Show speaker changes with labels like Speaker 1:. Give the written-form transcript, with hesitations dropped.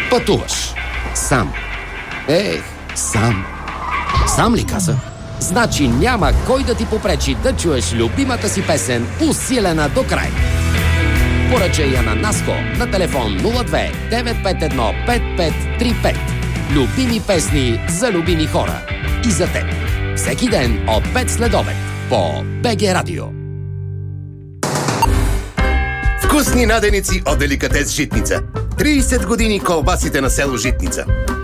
Speaker 1: Пътуваш. Сам. Сам. Сам ли каза? Значи няма кой да ти попречи да чуеш любимата си песен, усилена до край. Поръчай я на Наско на телефон 02 951 5535. Любими песни за любими хора. И за теб. Всеки ден от 5 следобед по БГ Радио.
Speaker 2: Вкусни наденици от Деликатес Житница. 30 години колбасите на село Житница.